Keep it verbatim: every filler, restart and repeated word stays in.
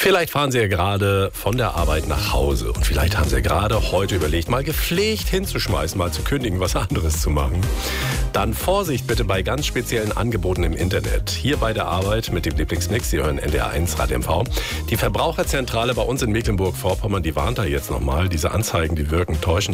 Vielleicht fahren Sie ja gerade von der Arbeit nach Hause und vielleicht haben Sie ja gerade heute überlegt, mal gepflegt hinzuschmeißen, mal zu kündigen, was anderes zu machen. Dann Vorsicht bitte bei ganz speziellen Angeboten im Internet. Hier bei der Arbeit mit dem Lieblingsmix, Sie hören N D R eins Radio M V. Die Verbraucherzentrale bei uns in Mecklenburg-Vorpommern, die warnt da jetzt nochmal. Diese Anzeigen, die wirken täuschend.